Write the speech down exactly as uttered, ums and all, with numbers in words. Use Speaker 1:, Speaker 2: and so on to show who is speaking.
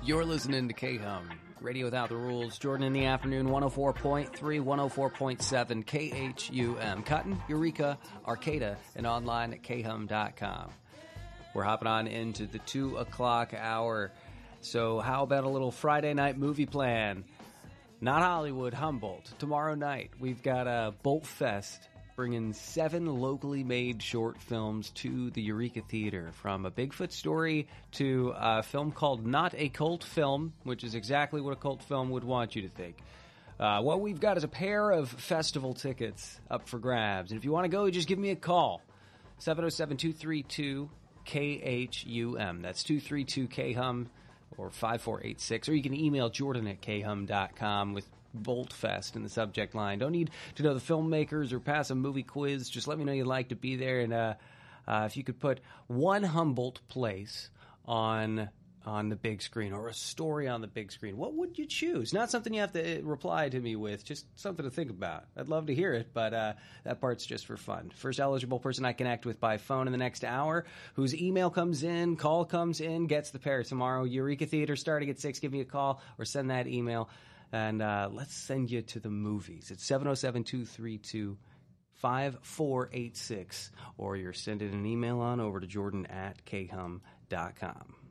Speaker 1: You're listening to K-Hum, Radio Without the Rules. Jordan in the afternoon, one oh four point three, one oh four point seven, K H U M. Cutton, Eureka, Arcata, and online at K hum dot com. We're hopping on into the two o'clock hour. So how about a little Friday night movie plan? Not Hollywood, Humboldt. Tomorrow night, we've got a Bolt Fest bringing seven locally made short films to the Eureka Theater, from a Bigfoot story to a film called Not a Cult Film, which is exactly what a cult film would want you to think. Uh, what we've got is a pair of festival tickets up for grabs. And if you want to go, just give me a call. seven oh seven, two three two, K H U M. That's two three two K H U M or five four eight six. Or you can email Jordan at K hum dot com with Bolt Fest in the subject line. Don't need to know the filmmakers or pass a movie quiz. Just let me know you'd like to be there. And uh, uh, if you could put one Humboldt place on on the big screen, or a story on the big screen, what would you choose? Not something you have to reply to me with, just something to think about. I'd love to hear it, but uh, that part's just for fun. First eligible person I connect with by phone in the next hour, whose email comes in, call comes in, gets the pair tomorrow. Eureka Theater starting at six. Give me a call or send that email. And uh, let's send you to the movies. It's seven oh seven, two three two, five four eight six. Or you're sending an email on over to Jordan at K hum dot com.